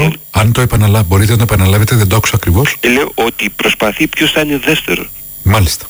αν το μπορείτε να το επαναλάβετε, δεν το άκουσα ακριβώς. Λέω ότι προσπαθεί ποιος θα είναι δεύτερος. Μάλιστα.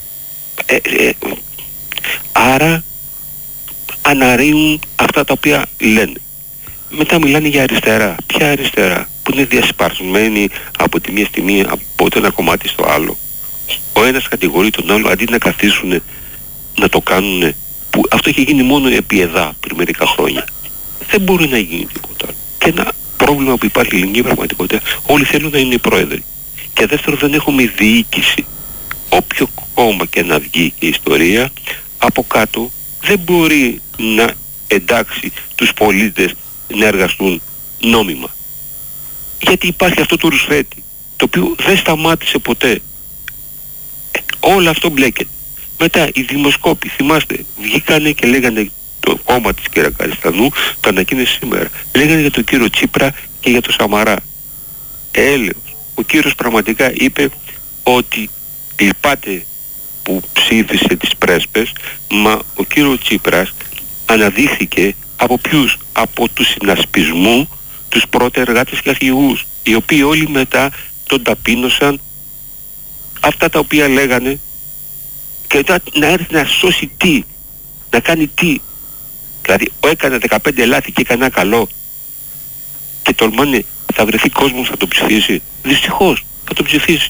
Άρα αναρρύουν αυτά τα οποία λένε. Μετά μιλάνε για αριστερά. Ποια αριστερά? Που είναι διασπαρσμένη από τη μία στιγμή, από το ένα κομμάτι στο άλλο. Ο ένας κατηγορεί τον άλλο, αντί να καθίσουν να το κάνουν, που αυτό έχει γίνει μόνο επί ΕΔΑ πριν μερικά χρόνια. Δεν μπορεί να γίνει τίποτα. Και ένα πρόβλημα που υπάρχει στην ελληνική πραγματικότητα, όλοι θέλουν να είναι πρόεδροι. Και δεύτερον, δεν έχουμε διοίκηση. Όποιο κόμμα και να βγει η ιστορία, από κάτω δεν μπορεί να εντάξει τους πολίτες να εργαστούν νόμιμα. Γιατί υπάρχει αυτό το ρουσφέτη, το οποίο δεν σταμάτησε ποτέ. Όλο αυτό μπλέκεται. Μετά οι δημοσκόποι, θυμάστε, βγήκανε και λέγανε το κόμμα της κ. Καριστιανού, το ανακοίνωσε σήμερα. Λέγανε για τον κύριο Τσίπρα και για τον Σαμαρά. Έλεος. Ο κύριος πραγματικά είπε ότι λυπάται που ψήφισε τις πρέσπες, μα ο κύριος Τσίπρας αναδείχθηκε από ποιους? Από του συνασπισμού, τους πρώτα εργάτες και αρχηγούς, οι οποίοι όλοι μετά τον ταπείνωσαν αυτά τα οποία λέγανε, και να έρθει να σώσει τι, να κάνει τι. Δηλαδή έκανε 15 λάθη και έκανε ένα καλό και τολμάνε, θα βρεθεί κόσμος θα το ψηφίσει? Δυστυχώς θα το ψηφίσει.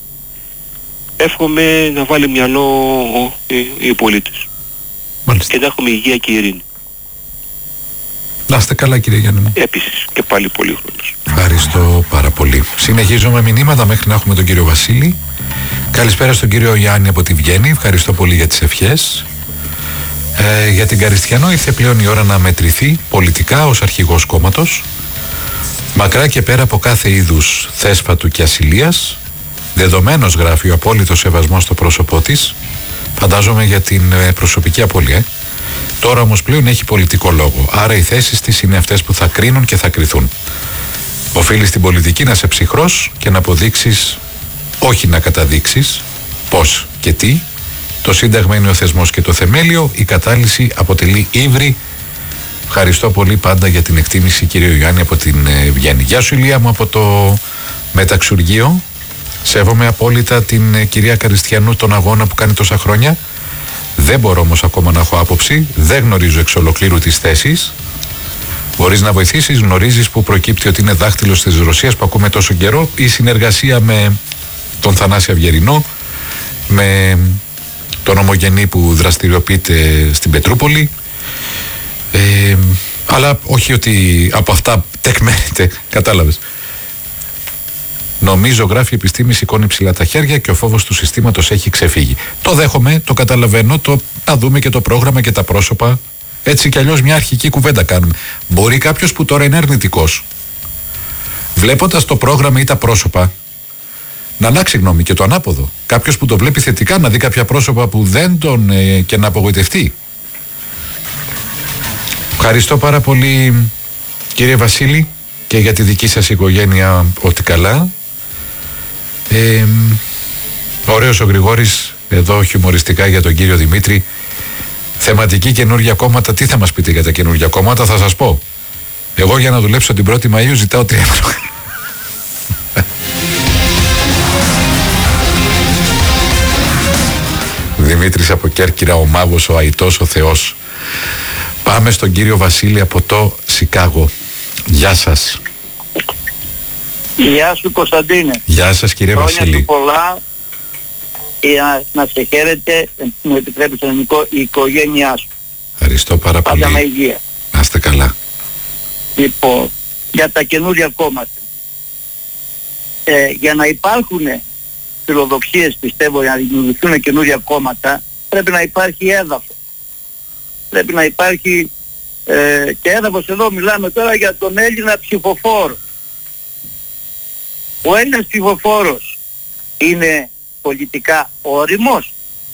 Εύχομαι να βάλει μυαλό οι πολίτες. Μάλιστα. Και να έχουμε υγεία και ειρήνη. Να είστε καλά, κύριε Γιάννη μου. Επίσης και πάλι πολύ χρόνος. Ευχαριστώ πάρα πολύ. Συνεχίζουμε μηνύματα μέχρι να έχουμε τον κύριο Βασίλη. Καλησπέρα στον κύριο Γιάννη από τη Βιέννη. Ευχαριστώ πολύ για τις ευχές. Για την Καριστιανό ήρθε πλέον η ώρα να μετρηθεί πολιτικά ως αρχηγός κόμματος. Μακρά και πέρα από κάθε είδους θέσφατου και ασυλίας. Δεδομένος, γράφει, ο απόλυτος σεβασμός στο πρόσωπό της. Φαντάζομαι για την προσωπική απώλεια. Τώρα όμως πλέον έχει πολιτικό λόγο. Άρα οι θέσεις της είναι αυτές που θα κρίνουν και θα κριθούν. Οφείλει στην πολιτική να είσαι ψυχρός και να αποδείξεις, όχι να καταδείξεις πώς και τι. Το Σύνταγμα είναι ο θεσμός και το θεμέλιο. Η κατάλυση αποτελεί ύβρι. Ευχαριστώ πολύ πάντα για την εκτίμηση, κύριο Ιωάννη από την Βιέννη. Γεια σου, Ηλία μου, από το Μεταξουργείο. Σέβομαι απόλυτα την κυρία Καριστιανού, τον αγώνα που κάνει τόσα χρόνια. Δεν μπορώ όμως ακόμα να έχω άποψη. Δεν γνωρίζω εξ ολοκλήρου τις θέσεις. Μπορείς να βοηθήσεις, γνωρίζεις που προκύπτει ότι είναι δάχτυλος της Ρωσίας που ακούμε τόσο καιρό, η συνεργασία με τον Θανάση Αυγερινό, με τον Ομογενή που δραστηριοποιείται στην Πετρούπολη, αλλά όχι ότι από αυτά τεκμένεται, κατάλαβες. Νομίζω, γράφει, η επιστήμη σηκώνει ψηλά τα χέρια και ο φόβος του συστήματος έχει ξεφύγει. Το δέχομαι, το καταλαβαίνω, να δούμε και το πρόγραμμα και τα πρόσωπα. Έτσι κι αλλιώς μια αρχική κουβέντα κάνουμε. Μπορεί κάποιος που τώρα είναι αρνητικός, βλέποντας το πρόγραμμα ή τα πρόσωπα, να αλλάξει γνώμη, και το ανάποδο. Κάποιος που το βλέπει θετικά να δει κάποια πρόσωπα που δεν τον και να απογοητευτεί. Ευχαριστώ πάρα πολύ, κύριε Βασίλη, και για τη δική σας οικογένεια ό,τι καλά. Ωραίος ο Γρηγόρης εδώ χιουμοριστικά για τον κύριο Δημήτρη. Θεματική καινούργια κόμματα. Τι θα μας πείτε για τα καινούργια κόμματα? Θα σας πω. Εγώ για να δουλέψω την 1η Μαΐου ζητάω 3 ευρώ. Δημήτρης από Κέρκυρα, ο μάγος, ο αητός, ο Θεός. Πάμε στον κύριο Βασίλη από το Σικάγο. Γεια σας. Γεια σου, Κωνσταντίνε. Γεια σας, κύριε Βασίλη. Χρόνια σου πολλά. Να σε χαίρετε, μου επιτρέπεις ελληνικό, η οικογένειά σου. Ευχαριστώ πάρα πολύ. Πάντα με υγεία. Να είστε καλά. Λοιπόν, για τα καινούργια κόμματα. Για να υπάρχουν φιλοδοξίες, πιστεύω, για να δημιουργηθούν καινούργια κόμματα, πρέπει να υπάρχει έδαφος. Πρέπει να υπάρχει και έδαφος. Εδώ μιλάμε τώρα για τον Έλληνα ψηφοφόρο. Ο Έλληνας ψηφοφόρος είναι πολιτικά όριμος.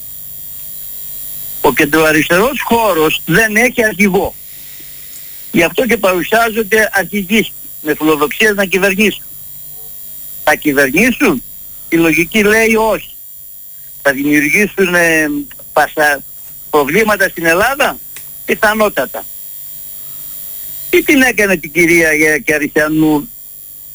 Ο κεντροαριστερός χώρος δεν έχει αρχηγό. Γι' αυτό και παρουσιάζονται αρχηγοί με φιλοδοξίες να κυβερνήσουν. Θα κυβερνήσουν? Η λογική λέει όχι. Θα δημιουργήσουν προβλήματα στην Ελλάδα? Πιθανότατα. Τι την έκανε την κυρία Καριστιανού